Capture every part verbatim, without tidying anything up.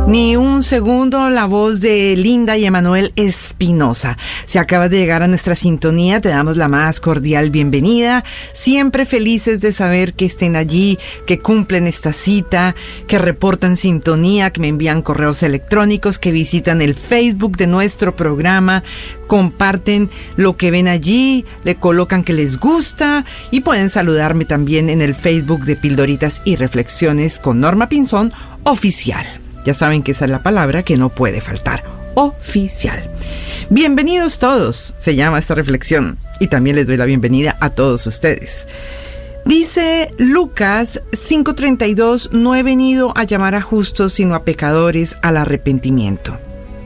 Ni un segundo, la voz de Linda y Emanuel Espinosa. Si acabas de llegar a nuestra sintonía, te damos la más cordial bienvenida. Siempre felices de saber que estén allí, que cumplen esta cita, que reportan sintonía, que me envían correos electrónicos, que visitan el Facebook de nuestro programa, comparten lo que ven allí, le colocan que les gusta y pueden saludarme también en el Facebook de Pildoritas y Reflexiones con Norma Pinzón Oficial. Ya saben que esa es la palabra que no puede faltar. Oficial. Bienvenidos todos, se llama esta reflexión. Y también les doy la bienvenida a todos ustedes. Dice Lucas cinco treinta y dos, no he venido a llamar a justos, sino a pecadores al arrepentimiento.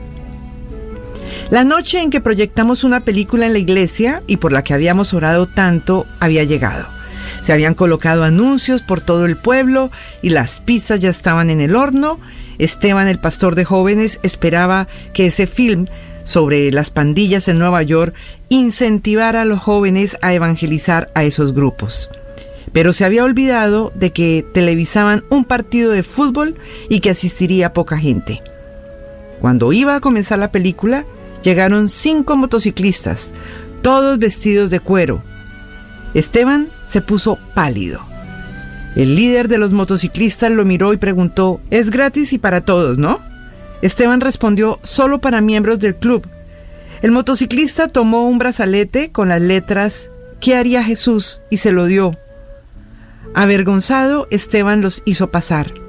La noche en que proyectamos una película en la iglesia y por la que habíamos orado tanto había llegado. Se habían colocado anuncios por todo el pueblo y las pizzas ya estaban en el horno. Esteban, el pastor de jóvenes, esperaba que ese film sobre las pandillas en Nueva York incentivara a los jóvenes a evangelizar a esos grupos. Pero se había olvidado de que televisaban un partido de fútbol y que asistiría poca gente. Cuando iba a comenzar la película, llegaron cinco motociclistas, todos vestidos de cuero. Esteban se puso pálido. El líder de los motociclistas lo miró y preguntó, «Es gratis y para todos, ¿no?» Esteban respondió, «Solo para miembros del club». El motociclista tomó un brazalete con las letras «¿Qué haría Jesús?» y se lo dio. Avergonzado, Esteban los hizo pasar.